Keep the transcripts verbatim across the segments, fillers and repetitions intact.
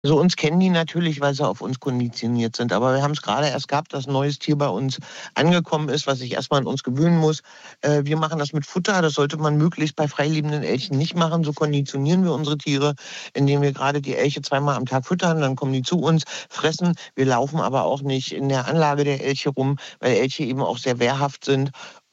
Also uns kennen die natürlich, weil sie auf uns konditioniert sind. Aber wir haben es gerade erst gehabt, dass ein neues Tier bei uns angekommen ist, was sich erstmal an uns gewöhnen muss. Äh, wir machen das mit Futter. Das sollte man möglichst bei freilebenden Elchen nicht machen. So konditionieren wir unsere Tiere, indem wir gerade die Elche zweimal am Tag füttern. Dann kommen die zu uns, fressen. Wir laufen aber auch nicht in der Anlage der Elche rum, weil Elche eben auch sehr wehrhaft sind.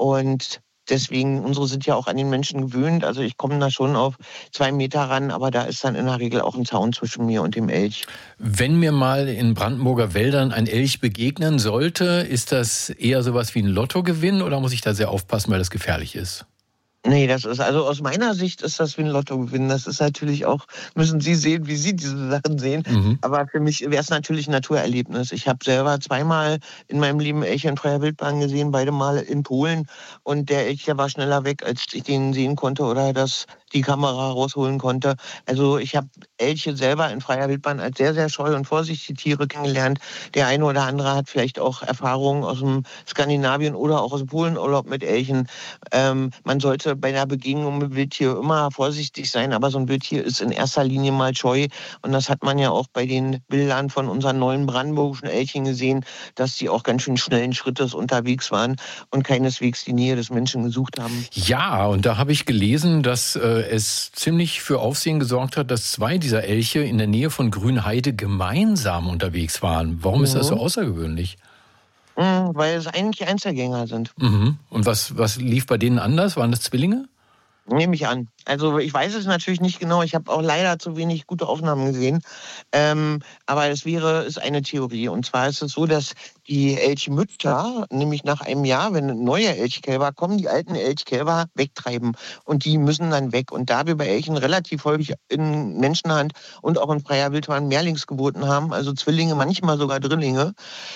Und deswegen, unsere sind ja auch an den Menschen gewöhnt. Also ich komme da schon auf zwei Meter ran, aber da ist dann in der Regel auch ein Zaun zwischen mir und dem Elch. Wenn mir mal in Brandenburger Wäldern ein Elch begegnen sollte, ist das eher sowas wie ein Lottogewinn oder muss ich da sehr aufpassen, weil das gefährlich ist? Nee, das ist, also aus meiner Sicht ist das wie ein Lottogewinn. Das ist natürlich auch, müssen Sie sehen, wie Sie diese Sachen sehen. Mhm. Aber für mich wäre es natürlich ein Naturerlebnis. Ich habe selber zweimal in meinem Leben Elche in freier Wildbahn gesehen, beide Mal in Polen. Und der Elch, der war schneller weg, als ich den sehen konnte oder das die Kamera rausholen konnte. Also ich habe Elche selber in freier Wildbahn als sehr, sehr scheu und vorsichtige Tiere kennengelernt. Der eine oder andere hat vielleicht auch Erfahrungen aus dem Skandinavien oder auch aus dem Polenurlaub mit Elchen. Ähm, man sollte bei einer Begegnung mit Wildtier immer vorsichtig sein, aber so ein Wildtier ist in erster Linie mal scheu. Und das hat man ja auch bei den Bildern von unseren neuen brandenburgischen Elchen gesehen, dass die auch ganz schön schnellen Schrittes unterwegs waren und keineswegs die Nähe des Menschen gesucht haben. Ja, und da habe ich gelesen, dass äh, es ziemlich für Aufsehen gesorgt hat, dass zwei dieser Elche in der Nähe von Grünheide gemeinsam unterwegs waren. Warum ist das so außergewöhnlich? Mhm, weil es eigentlich Einzelgänger sind. Mhm. Und was, was lief bei denen anders? Waren das Zwillinge? Nehme ich an. Also ich weiß es natürlich nicht genau. Ich habe auch leider zu wenig gute Aufnahmen gesehen. Ähm, aber es wäre ist eine Theorie. Und zwar ist es so, dass die Elchmütter, nämlich nach einem Jahr, wenn neue Elchkälber kommen, die alten Elchkälber wegtreiben. Und die müssen dann weg. Und da wir bei Elchen relativ häufig in Menschenhand und auch in freier Wildbahn Mehrlingsgeburten haben, also Zwillinge, manchmal sogar Drillinge,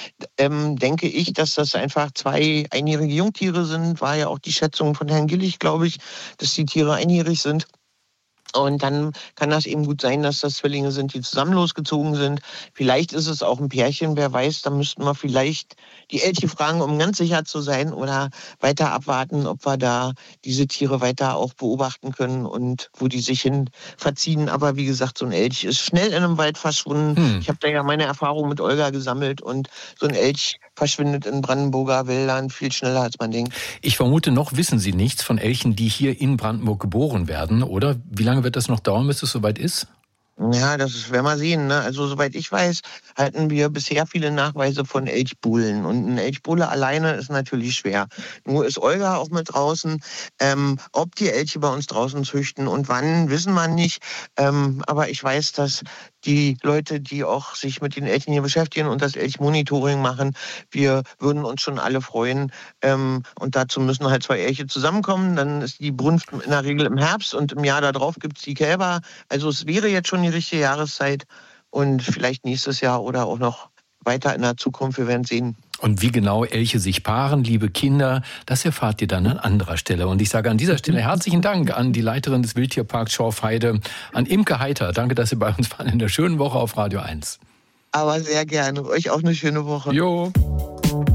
ähm, denke ich, dass das einfach zwei einjährige Jungtiere sind. War ja auch die Schätzung von Herrn Gillig, glaube ich, dass die Tiere einjährig sind. Und dann kann das eben gut sein, dass das Zwillinge sind, die zusammen losgezogen sind. Vielleicht ist es auch ein Pärchen, wer weiß. Da müssten wir vielleicht die Elche fragen, um ganz sicher zu sein oder weiter abwarten, ob wir da diese Tiere weiter auch beobachten können und wo die sich hin verziehen. Aber wie gesagt, so ein Elch ist schnell in einem Wald verschwunden. Hm. Ich habe da ja meine Erfahrung mit Olga gesammelt und so ein Elch verschwindet in Brandenburger Wäldern viel schneller, als man denkt. Ich vermute, noch wissen Sie nichts von Elchen, die hier in Brandenburg geboren werden, oder? Wie lange wird das noch dauern, bis es soweit ist? Ja, das werden wir sehen. Ne? Also soweit ich weiß, halten wir bisher viele Nachweise von Elchbullen. Und ein Elchbulle alleine ist natürlich schwer. Nur ist Olga auch mit draußen. Ähm, ob die Elche bei uns draußen züchten und wann, wissen wir nicht. Ähm, aber ich weiß, dass die Leute, die auch sich mit den Elchen hier beschäftigen und das Elchmonitoring machen, wir würden uns schon alle freuen. Ähm, und dazu müssen halt zwei Elche zusammenkommen. Dann ist die Brunft in der Regel im Herbst und im Jahr darauf gibt es die Kälber. Also es wäre jetzt schon die richtige Jahreszeit und vielleicht nächstes Jahr oder auch noch weiter in der Zukunft. Wir werden sehen. Und wie genau Elche sich paaren, liebe Kinder, das erfahrt ihr dann an anderer Stelle. Und ich sage an dieser Stelle herzlichen Dank an die Leiterin des Wildtierparks Schorfheide, an Imke Heiter. Danke, dass Sie bei uns waren in der schönen Woche auf Radio eins. Aber sehr gerne. Euch auch eine schöne Woche. Jo.